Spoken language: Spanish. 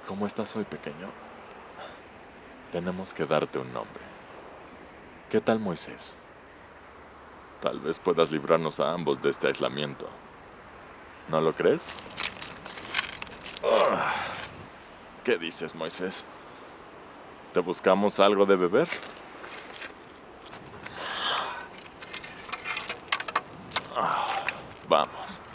¿Cómo estás hoy, pequeño? Tenemos que darte un nombre. ¿Qué tal, Moisés? Tal vez puedas librarnos a ambos de este aislamiento. ¿No lo crees? ¿Qué dices, Moisés? ¿Te buscamos algo de beber? Vamos.